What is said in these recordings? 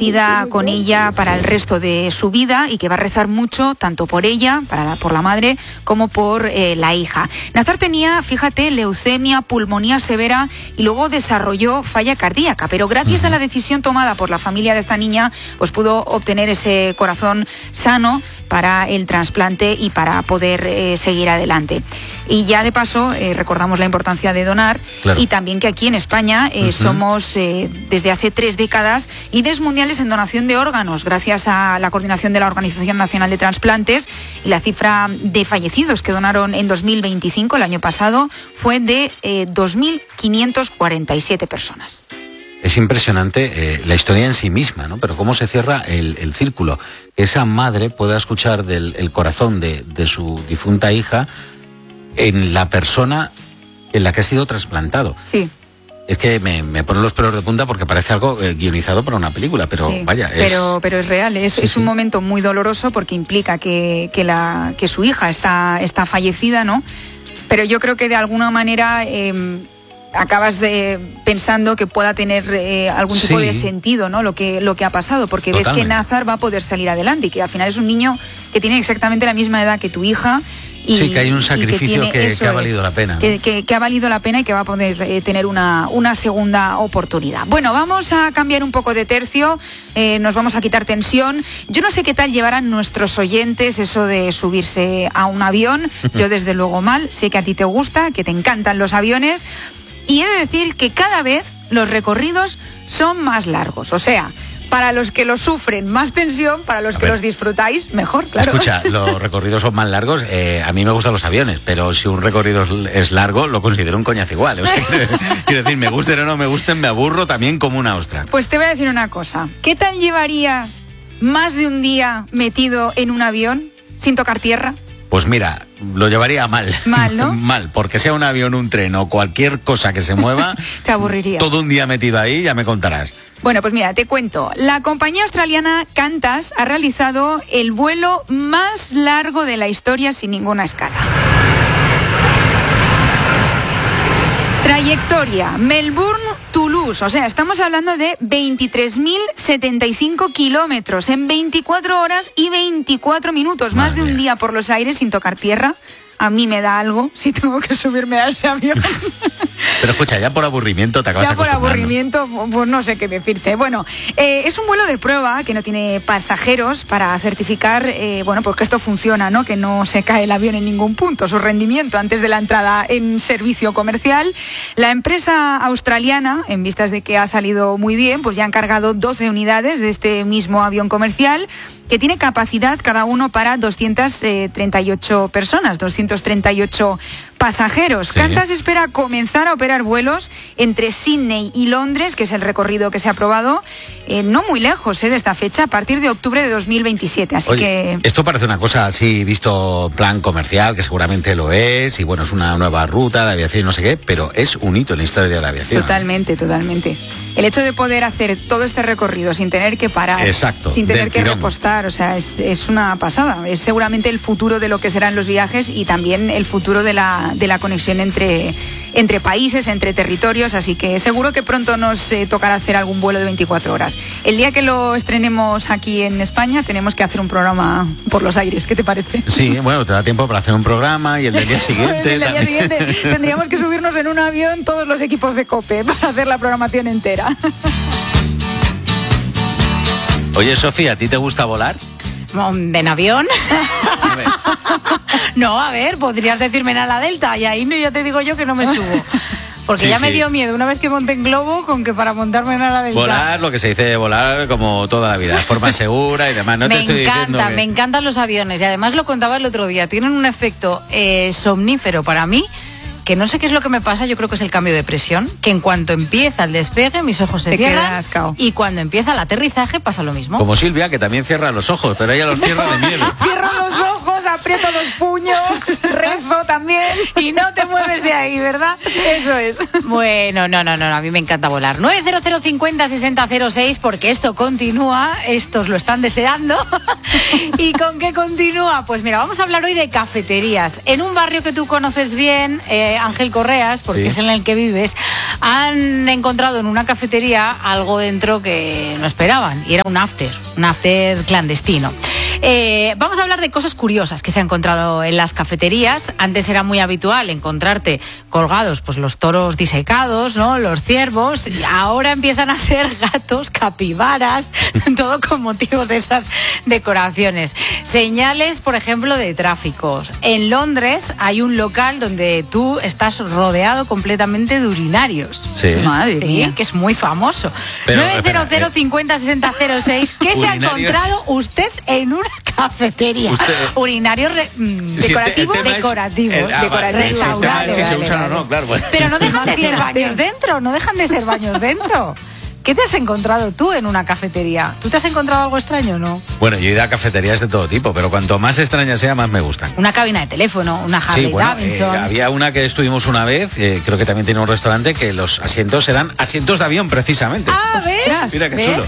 agradecida con ella para el resto de su vida y que va a rezar mucho, tanto por ella, por la madre, como por la hija. Nazar tenía, fíjate, leucemia, pulmonía severa y luego desarrolló falla cardíaca, pero gracias a la decisión tomada por la familia de esta niña, pues pudo obtener ese corazón sano para el trasplante y para poder seguir adelante. Y ya de paso recordamos la importancia de donar, claro, y también que aquí en España somos desde hace 3 décadas líderes mundiales en donación de órganos, gracias a la coordinación de la Organización Nacional de Transplantes, y la cifra de fallecidos que donaron en 2025, el año pasado, fue de 2.547 personas. Es impresionante la historia en sí misma, ¿no? Pero cómo se cierra el círculo. Esa madre pueda escuchar el corazón de su difunta hija en la persona en la que ha sido trasplantado. Sí. Es que me ponen los pelos de punta porque parece algo guionizado para una película, pero sí, vaya, pero es real, es un momento muy doloroso porque implica que su hija está fallecida, ¿no? Pero yo creo que de alguna manera acabas pensando que pueda tener algún tipo de sentido, ¿no? Lo que ha pasado, porque totalmente ves que Nazar va a poder salir adelante y que al final es un niño que tiene exactamente la misma edad que tu hija. Y, sí, que hay un sacrificio que ha valido la pena, ¿no? Que ha valido la pena y que va a poder tener una segunda oportunidad. Bueno, vamos a cambiar un poco de tercio, nos vamos a quitar tensión. Yo no sé qué tal llevarán nuestros oyentes eso de subirse a un avión. Yo desde luego mal, sé que a ti te gusta, que te encantan los aviones. Y he de decir que cada vez los recorridos son más largos, o sea, para los que lo sufren, más tensión, para los que los disfrutáis, mejor, claro. Escucha, los recorridos son más largos, a mí me gustan los aviones, pero si un recorrido es largo, lo considero un coñazo igual. O sea, quiero decir, me gusten o no me gusten, me aburro también como una ostra. Pues te voy a decir una cosa, ¿qué tal llevarías más de un día metido en un avión sin tocar tierra? Pues mira, lo llevaría mal. Mal, ¿no? Mal, porque sea un avión, un tren o cualquier cosa que se mueva, te aburrirías. Todo un día metido ahí, ya me contarás. Bueno, pues mira, te cuento. La compañía australiana Qantas ha realizado el vuelo más largo de la historia sin ninguna escala. Trayectoria, Melbourne-Toulouse, o sea, estamos hablando de 23.075 kilómetros en 24 horas y 24 minutos, más de un día por los aires sin tocar tierra. A mí me da algo si tengo que subirme a ese avión. Pero escucha, ya por aburrimiento te acabas acostumbrando. Ya por aburrimiento, pues no sé qué decirte. Bueno, es un vuelo de prueba que no tiene pasajeros para certificar, pues que esto funciona, ¿no? Que no se cae el avión en ningún punto, su rendimiento antes de la entrada en servicio comercial. La empresa australiana, en vistas de que ha salido muy bien, pues ya han cargado 12 unidades de este mismo avión comercial, que tiene capacidad cada uno para 238 personas, 238 pasajeros. Sí. Qantas espera comenzar a operar vuelos entre Sydney y Londres, que es el recorrido que se ha aprobado, no muy lejos de esta fecha, a partir de octubre de 2027. Así que esto parece una cosa así, visto plan comercial, que seguramente lo es, y bueno, es una nueva ruta de aviación y no sé qué, pero es un hito en la historia de la aviación. Totalmente, totalmente. El hecho de poder hacer todo este recorrido sin tener que parar, exacto, sin tener que repostar, o sea, es una pasada. Es seguramente el futuro de lo que serán los viajes y también el futuro de la conexión entre países, entre territorios, así que seguro que pronto nos tocará hacer algún vuelo de 24 horas. El día que lo estrenemos aquí en España tenemos que hacer un programa por los aires, ¿qué te parece? Sí, bueno, te da tiempo para hacer un programa y el del día siguiente. Tendríamos que subirnos en un avión todos los equipos de COPE para hacer la programación entera. Oye, Sofía, ¿a ti te gusta volar? ¿En avión? No, a ver, podrías decirme en ala delta y ahí ya te digo yo que no me subo. Porque me dio miedo una vez que monté en globo con que para montarme en ala delta. Volar, lo que se dice volar como toda la vida, de forma segura y demás. No te estoy diciendo que... Me encantan los aviones y además lo contaba el otro día, tienen un efecto somnífero para mí, que no sé qué es lo que me pasa, yo creo que es el cambio de presión, que en cuanto empieza el despegue mis ojos se cierran y cuando empieza el aterrizaje pasa lo mismo. Como Silvia, que también cierra los ojos, pero ella los cierra de miedo. Cierra los ojos, aprieto los puños, rezo también. Y no te mueves de ahí, ¿verdad? Eso es. Bueno, no, a mí me encanta volar. 900506006, porque esto continúa, estos lo están deseando. ¿Y con qué continúa? Pues mira, vamos a hablar hoy de cafeterías. En un barrio que tú conoces bien, Ángel Correas, porque es en el que vives, han encontrado en una cafetería algo dentro que no esperaban, y era un after clandestino. Vamos a hablar de cosas curiosas que se han encontrado en las cafeterías. Antes era muy habitual encontrarte colgados pues los toros disecados, ¿no? Los ciervos, y ahora empiezan a ser gatos, capibaras, todo con motivos de esas decoraciones. Señales, por ejemplo, de tráficos. En Londres hay un local donde tú estás rodeado completamente de urinarios. Sí. Madre mía. Que es muy famoso. 900506006. ¿Qué se ha encontrado usted en una cafetería? Urinarios decorativos. Si se usan o no, claro. Bueno. Pero no dejan de ser baños dentro. ¿Qué te has encontrado tú en una cafetería? ¿Tú te has encontrado algo extraño o no? Bueno, yo he ido a cafeterías de todo tipo, pero cuanto más extraña sea, más me gustan. Una cabina de teléfono, una Harley Davidson. Había una que estuvimos una vez, creo que también tiene un restaurante, que los asientos eran asientos de avión, precisamente. Ah, ¿ves? Mira qué chulo.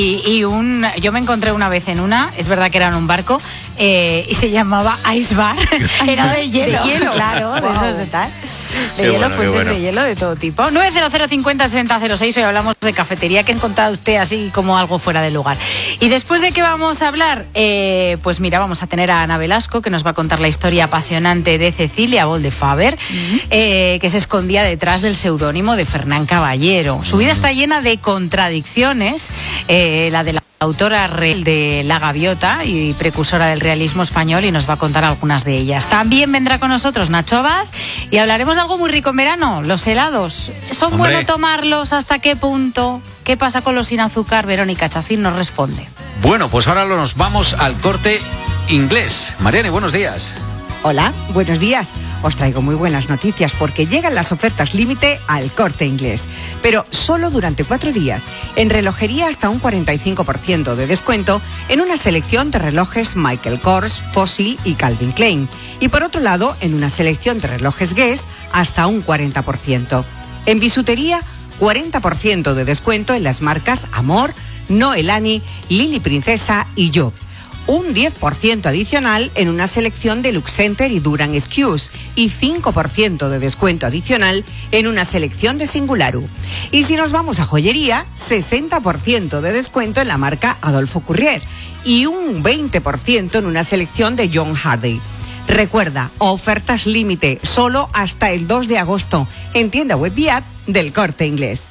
Yo me encontré una vez en una, es verdad que era en un barco, y se llamaba Ice Bar. Era de hielo. Claro, wow. De esos de tal. De hielo, fuentes de hielo de todo tipo. 900506006, hoy hablamos de cafetería. ¿Qué ha encontrado usted así como algo fuera de lugar? Y después de qué vamos a hablar, pues mira, vamos a tener a Ana Velasco, que nos va a contar la historia apasionante de Cecilia Boldefaber, que se escondía detrás del seudónimo de Fernán Caballero. Su vida está llena de contradicciones, la de la autora real de La Gaviota y precursora del realismo español, y nos va a contar algunas de ellas. También vendrá con nosotros Nacho Abad y hablaremos de algo muy rico en verano, los helados. ¿Son buenos tomarlos? ¿Hasta qué punto? ¿Qué pasa con los sin azúcar? Verónica Chacín nos responde. Bueno, pues ahora nos vamos al Corte Inglés. Mariane, buenos días. Hola, buenos días. Os traigo muy buenas noticias porque llegan las ofertas límite al Corte Inglés. Pero solo durante 4 días. En relojería hasta un 45% de descuento en una selección de relojes Michael Kors, Fossil y Calvin Klein. Y por otro lado, en una selección de relojes Guess hasta un 40%. En bisutería, 40% de descuento en las marcas Amor, Noelani, Lily Princesa y Job. Un 10% adicional en una selección de Lux Center y Duran Excuse y 5% de descuento adicional en una selección de Singularu. Y si nos vamos a joyería, 60% de descuento en la marca Adolfo Courier y un 20% en una selección de John Hardy. Recuerda, ofertas límite solo hasta el 2 de agosto en tienda web y app del Corte Inglés.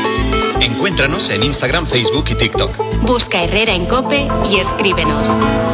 Encuéntranos en Instagram, Facebook y TikTok. Busca Herrera en COPE y escríbenos.